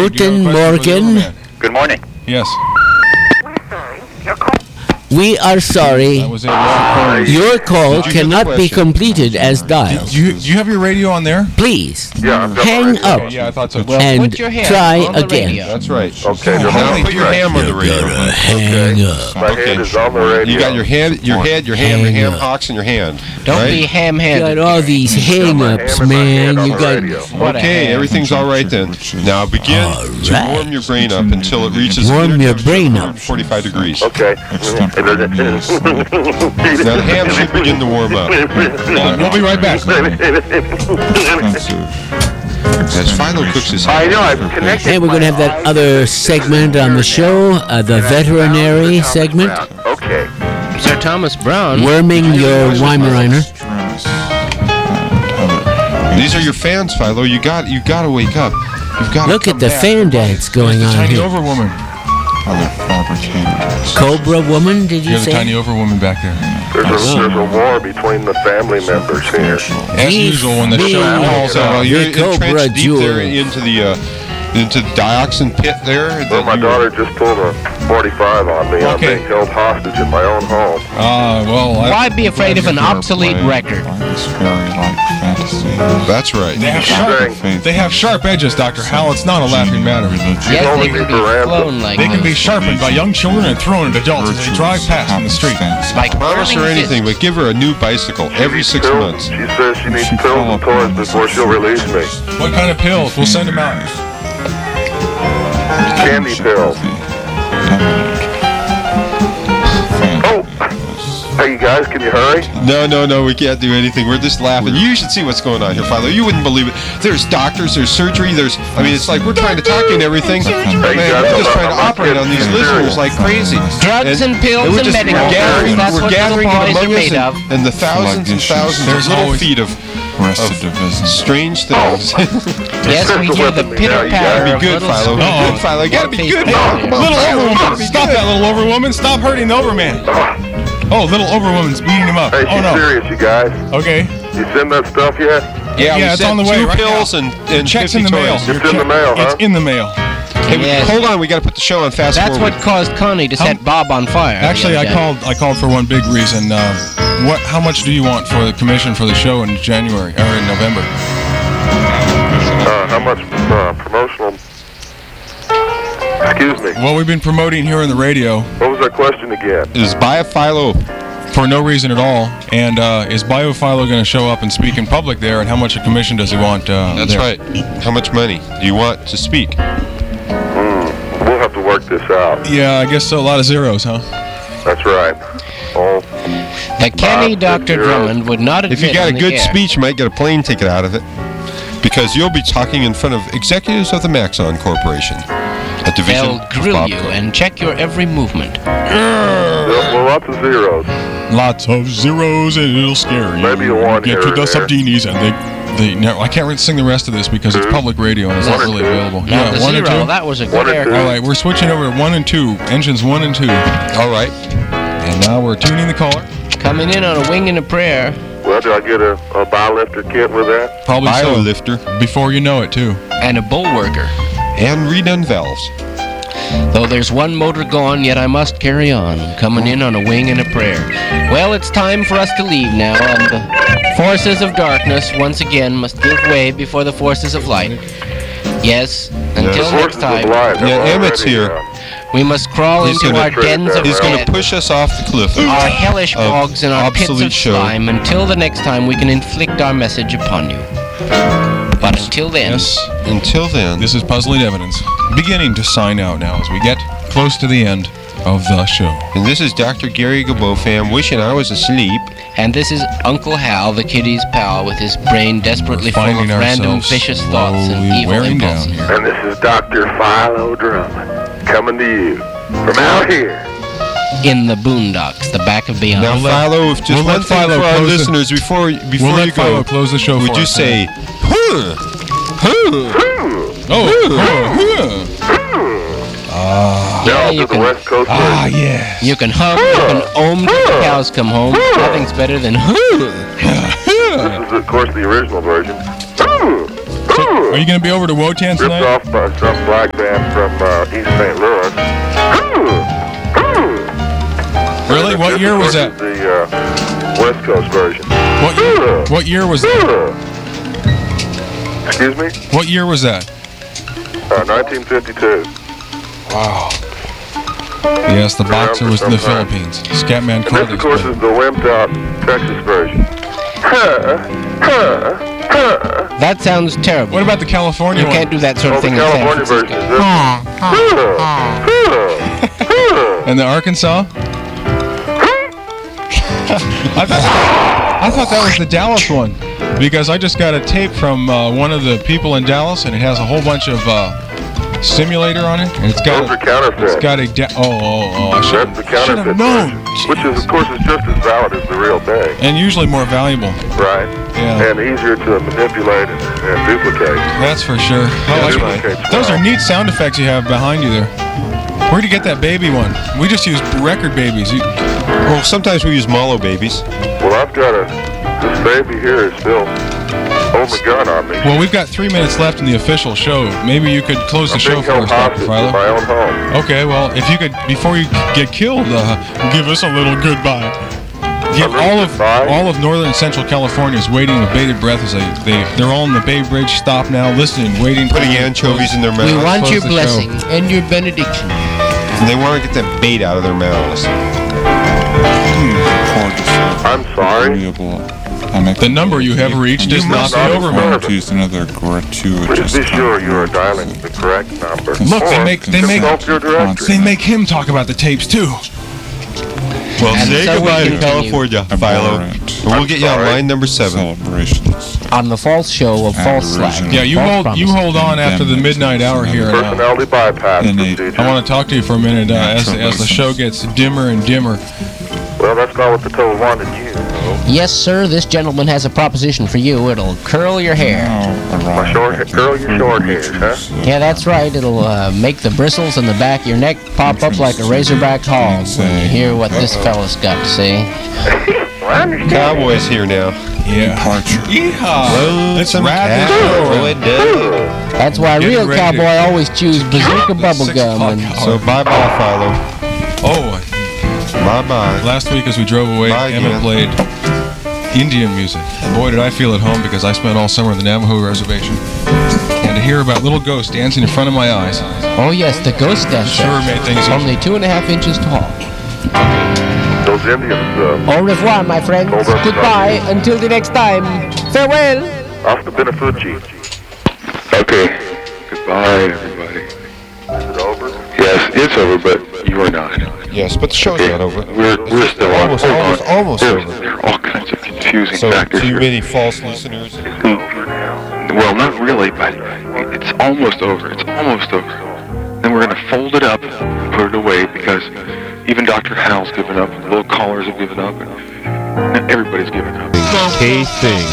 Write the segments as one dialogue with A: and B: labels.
A: Guten Morgen.
B: Good morning.
C: Yes.
A: We are sorry.
C: That was it.
A: Your call cannot be completed as dialed.
C: Do you have your radio on there?
A: Please
D: Yeah, I've got my
A: hang
D: radio
A: up
D: on.
C: Yeah, I thought so.
A: and
E: Put your hand
A: try
E: on the
A: again.
E: radio.
C: That's right.
D: Okay,
C: Now
D: now
C: put your ham on the radio.
A: Hang up.
D: my hand is on the radio.
F: You got your hand, your head, your ham, your ham hocks in your hand.
E: Don't
F: right?
E: be
A: You
E: ham-handed.
A: got all these hang-ups, man. You got
E: What a
F: Okay,
E: ham.
F: everything's all right then. Now begin to
A: right.
F: warm your brain up until it reaches
A: Warm your brain up.
F: 45 degrees.
D: Okay.
F: Now the ham should begin to warm up.
C: We'll be right back.
F: As Philo cooks his
D: I
F: ham,
D: know, I've connected.
A: And we're going to have that other segment on the show, the veterinary segment,
D: Okay.
E: Sir Thomas Brown.
A: worming your Weimaraner.
F: these are your fans, Philo. You got to wake up. You've got
A: Look at the fan dance going on
C: Tiny
A: here.
C: overwoman.
A: Cobra woman, did you
C: You're the tiny
A: say?
C: overwoman back there.
D: There's a war between the family members here.
C: As usual, when the
A: Me,
C: show calls
F: So
C: out,
F: you're
A: the Cobra
F: entrenched deep there
A: Jewel.
F: into the dioxin pit there.
D: Well,
F: that
D: my
F: you-
D: daughter just pulled a 45 on me. I'm
C: Okay.
D: being held hostage in my own home.
E: Why be afraid of an obsolete record?
F: That's right.
C: they have sharp edges, Dr. Hal. It's not a laughing matter.
E: Yes,
D: told
E: they
D: me
E: can be
D: for ransom.
E: flown like
C: They can be
E: those.
C: sharpened by young children and thrown at adults as they drive past on the street.
E: Like
F: Promise her
E: whirling
F: anything,
E: discs.
F: but give her a new bicycle every 6
D: Pills.
F: months.
D: She says she needs pills and toys before she'll release me.
C: What kind of pills? We'll send them out.
D: Candy pills. Oh! Hey, you guys, can you hurry?
F: No, we can't do anything. We're just laughing. You should see what's going on here, Philo. You wouldn't believe it. There's doctors, there's surgery, it's like we're trying to talk you and everything. Man, we're just trying to operate on these listeners like crazy.
E: Drugs and pills
F: we're
E: and
F: just
E: medical
F: gathering,
E: pills. That's
F: we're
E: what
F: gathering
E: little
F: it
E: boys are
F: among us
E: made of.
F: and the thousands and thousands
C: There's
F: of little
C: always-
F: feet of strange things.
E: Yes, we hear the pitter patter
F: Be
E: of
F: good,
E: little
F: Philo. Be
C: Uh-oh.
F: good, Philo. You gotta be good.
E: Hey,
F: Come on,
C: Little
F: Philo.
C: overwoman. Stop that, little overwoman. Stop hurting the overman. Oh, little overwoman's beating him up.
D: Hey,
C: Oh,
D: she's
C: no.
D: serious, you guys.
C: Okay.
D: You send that stuff yet?
F: Yeah, we
C: it's
F: sent
C: on the way
F: 2
C: right
F: pills
C: now.
F: and
C: Check's
F: 50
C: in the mail.
F: toys.
D: It's in the mail, huh?
C: It's in the mail.
F: Hey,
E: Yes.
F: hold on. We got to put the show on fast
E: That's
F: forward.
E: what caused Connie to set Bob on fire. the
C: Actually,
E: other
C: I
E: day.
C: called for one big reason. How much do you want for the commission for the show in January or in November?
D: How much promotional... Excuse me.
C: Well, we've been promoting here on the radio
D: What was that question again?
F: Is Biophilo.
C: for no reason at all. And is Biophilo going to show up and speak in public there? And how much a commission does he want?
F: That's
C: there?
F: right. How much money do you want to speak?
D: We'll have to work this out.
C: Yeah, I guess so. A lot of zeros, huh?
D: That's right. Oh,
E: The canny Dr.
D: zeros.
E: Drummond would not admit
F: If you got a
E: on the
F: good
E: air.
F: speech, you might get a plane ticket out of it. Because you'll be talking in front of executives of the Maxon Corporation, a division
E: They'll
F: of
E: grill you
F: Bobco.
E: and check your every movement.
D: well, lots of zeros.
C: Lots of zeros and it'll scare you.
D: Maybe a one
C: Get
D: here
C: to
D: or
C: the
D: there.
C: Subdinis and they no, I can't sing the rest of this because it's public radio and it's not
D: One or
C: really
D: two.
C: available.
E: Now, the
C: 1 and 2.
E: zero, that was a
D: One
E: good
D: or two.
E: air.
C: All right, we're switching over to 1 and 2. Engines 1 and 2.
F: All right.
C: And now we're tuning the caller.
E: Coming in on a wing and a prayer.
D: Well, do I get a bi-lifter kit with that?
C: Probably so.
F: Biolifter
C: Before you know it, too.
E: And a bullworker.
F: and redone valves.
E: Though there's one motor gone, yet I must carry on. Coming in on a wing and a prayer. Well, it's time for us to leave now, and the forces of darkness once again must give way before the forces of light. Yes, until
D: The
E: next
D: forces of
E: time,
D: light have
F: Yeah, Emmett's
D: already,
F: here.
E: we must crawl
F: He's
E: into
F: gonna
E: our dens of
F: He's going
E: death,
F: to push us off the cliff.
E: our hellish bogs and our pits
F: obsolete
E: of
F: show.
E: slime until the next time we can inflict our message upon you. But until then,
C: Yes.
F: Until then,
C: This is Puzzling Evidence. Beginning to sign out now as we get close to the end of the show.
F: and this is Dr. Gary Gabofam wishing I was asleep.
E: and this is Uncle Hal, the kitty's pal, with his brain desperately full of
C: Finding
E: random
C: ourselves
E: vicious thoughts and
C: slowly
E: evil
C: wearing
E: impulses.
C: down here.
D: And this is Dr. Philo Drummond coming to you from out here.
E: In the boondocks, the back of beyond.
F: Now, Philo, if just
C: we'll
F: one
C: let
F: thing
C: Philo
F: for our
C: close the-
F: listeners before
C: We'll
F: you
C: let Philo
F: go,
C: close the show
F: would
C: for
F: you
C: us.
F: say, huh, huh?
C: Oh,
D: Now
E: you
D: to the
E: can-
D: West Coast.
C: ah, yes.
E: You can hum, you can ohm till the cows come home. Nothing's better than
D: This is, of course, the original version.
C: Are you going to be over to Wotan
D: Ripped
C: tonight?
D: off by some black band from East St. Louis.
C: Really? What year was that?
D: The West Coast version.
C: What year was that?
D: Excuse me?
C: What year was that?
D: 1952.
C: Wow. Yes, the boxer was in the Philippines. Scatman
D: This,
C: Carter's
D: of course,
C: brother.
D: is the wimped out Texas version.
E: That sounds terrible.
C: What about the California
E: You
C: one?
E: can't do that sort
D: Oh,
E: of
D: the
E: thing in San
D: California
E: Francisco.
D: version is this.
C: And the Arkansas? I thought that was the Dallas one, because I just got a tape from one of the people in Dallas, and it has a whole bunch of simulator on it, and it's got
D: Those are counterfeit.
C: I should
D: That's the
C: have
D: counterfeit
C: known.
D: version, which is, of course, is just as valid as the real thing.
C: And usually more valuable.
D: Right.
C: Yeah.
D: And easier to manipulate and duplicate.
C: That's for sure. Those are neat sound effects you have behind you there. Where'd you get that baby one? We just use record babies.
F: Well, sometimes we use Malo babies.
D: Well, I've got this baby here is still holding a gun on me.
C: Well, we've got 3 minutes left in the official show. Maybe you could close the
D: I'm
C: show
D: being
C: for
D: held
C: us, Dr.
D: hostage in
C: Philo.
D: my own home.
C: Okay, well, if you could, before you get killed, give us a little goodbye. All of northern and central California is waiting with bated breath as they're all in the Bay Bridge stop now, listening, waiting.
F: Putting anchovies in their mouths.
E: We want your
C: Close the
E: blessing and your benediction.
F: And they want to get that bait out of their mouths.
D: I'm sorry.
C: The number you have reached is not the overman.
D: Please be sure you are dialing the correct number.
C: Look,
D: Or consult your directory.
C: they make him talk about the tapes too.
F: Well,
E: And
F: say
E: so we
F: goodbye to
E: continue.
F: California, Philo. And we'll get you on line number 7.
E: On the false show of false slack.
C: Yeah, you
E: False
C: hold
E: promises.
C: on after the midnight hour here.
D: Personality bypass procedure.
C: I want to talk to you for a minute as the show gets dimmer and dimmer.
D: Well, that's not what the toad wanted you.
E: Yes, sir, this gentleman has a proposition for you. It'll curl your hair.
D: My curl your short hairs, huh?
E: Yeah, that's right. It'll make the bristles in the back of your neck pop up like a razorback hog when you hear what this fella's got to say.
D: Well, I understand.
F: Cowboy's here now.
C: Yeah. Yeehaw! Let's wrap this show.
E: That's why
C: Get
E: real
C: ready to-
E: cowboy always chews bazooka bubblegum. And
F: So bye-bye, Philo.
C: Oh,
F: Bye-bye.
C: last week as we drove away,
F: Bye
C: Emma
F: again.
C: played Indian music. And boy, did I feel at home because I spent all summer on the Navajo reservation. And to hear about little ghosts dancing in front of my eyes
E: oh yes, the ghost dancer.
C: sure made things easier.
E: Only 2.5 inches tall.
D: Those Indians,
E: Au revoir, my friends. Goodbye until the next time. Farewell.
D: Hasta Benefucci. Okay. Goodbye, everybody. Is it over? Yes, it's over, but you are not.
F: Yes, but the show's not over.
D: We're still on.
F: Almost
D: There
F: over.
D: are all kinds of confusing
F: So
D: factors
F: too
D: here.
F: many false listeners.
D: Well, not really, but it's almost over. It's almost over. Then we're going to fold it up and put it away because even Dr. Hal's given up, the little callers have given up, and everybody's given up.
B: Hey, thing.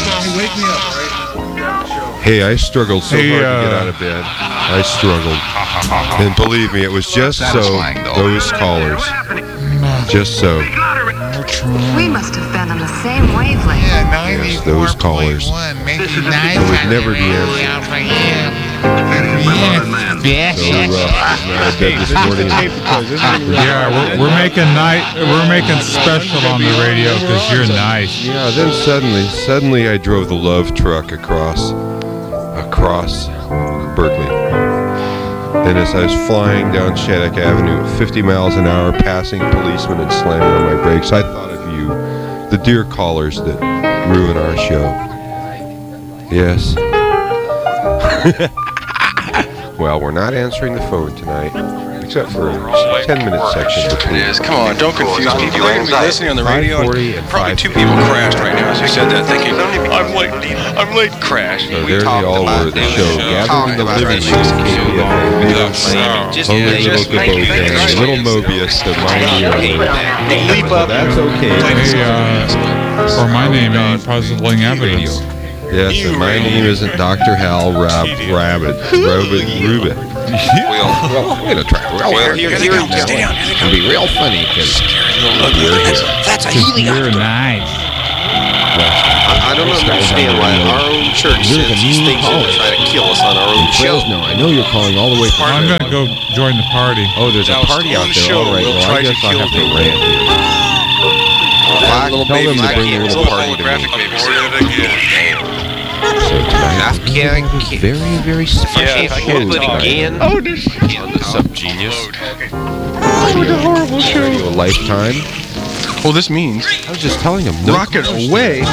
B: Hey, I struggled so hard to get out of bed. I struggled. And believe me, it was just so those callers. Just so.
G: We must have been on the same wavelength.
B: Yes, those callers. It would never be empty. So rough. I was out of bed this morning.
H: Yeah, we're making special on the radio because you're nice.
B: Yeah, then suddenly I drove the love truck across Berkeley. And as I was flying down Shattuck Avenue at 50 miles an hour, passing policemen and slamming on my brakes, I thought of you, the dear callers that ruin our show. Yes. Well, we're not answering the phone tonight, except for a 10-minute section between.
C: Come on, don't confuse people. They're going to be listening on the radio.
B: 5:40 and
C: Probably 2
B: 5:50.
C: people crashed right now as you said that, thinking, I'm late, crash.
B: So there they all were, the show, gathered in the living room of KPFA, only little Gabotan, little Mobius, the mighty So that's okay.
H: Hey, or my name ain't puzzling evidence.
B: Yes, and my name isn't Dr. Hal Rabbit. Rubin. We're gonna try real hard. It'll be real funny because we're here.
H: You're nice.
F: I don't understand why our own church sends these things in to try to kill us on our own show.
B: No, I know you're calling all the way from...
H: I'm going to go join the party.
B: Oh, there's a party out there. All right, well, I guess I'll have to rant here.
F: Little
B: Tell them to
F: babies,
B: bring their little party to me. So tonight, very, very special show tonight.
F: Oh, this Subgenius.
B: Radio Lifetime.
F: Well, this means
B: I was just telling him. No
F: rocket away.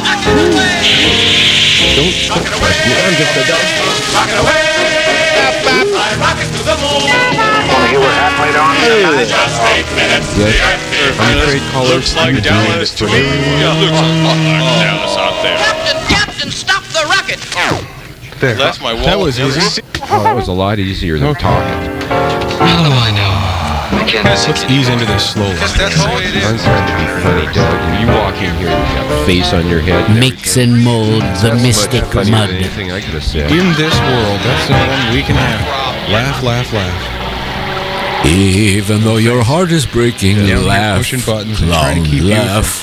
B: Don't trust me. I'm just a dog.
I: Rocket away. Rocket to the moon.
J: You were halfway down tonight.
I: Just 8 minutes.
B: Yes. I'm afraid callers.
C: Looks like Dallas to me. Yeah, looks Dallas out there.
I: Captain, stop the rocket.
F: There.
C: That's my wall.
F: That was easy.
B: Oh, that was a lot easier than talking.
E: How do I know?
F: Let's ease into this slowly.
B: I'm trying to be funny, Doug. When you walk in here, you got a face on your head.
A: Mix and mold the mystic
B: funnier
A: mud.
B: than anything I could have said.
F: In this world, that's the one we can have. Laugh, laugh, laugh.
A: Even though your heart is breaking,
F: Yeah, you're
A: laugh,
F: pushing buttons and trying to
A: long
F: keep you
A: laugh.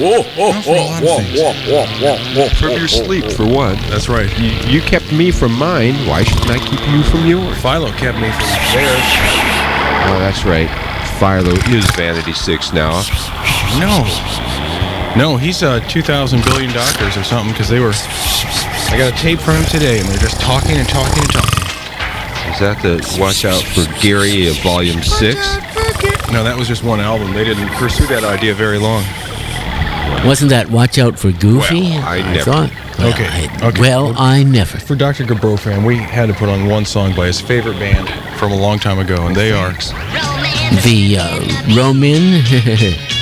B: From your sleep, for one.
F: That's right.
B: You kept me from mine. Why shouldn't I keep you from yours?
F: Philo kept me from theirs.
B: Oh, that's right. Philo is Vanity 6 now.
F: No, he's 2,000 billion doctors or something because they were. I got a tape from him today, and they're just talking and talking and talking.
B: Is that the Watch Out for Gary of Volume 6?
F: No, that was just one album. They didn't pursue that idea very long.
A: Wasn't that Watch Out for Goofy?
B: Well, I never-
A: thought.
F: Okay.
A: Well, I never.
F: For Dr. Gabro fan, we had to put on one song by his favorite band from a long time ago, and they are
A: The Roman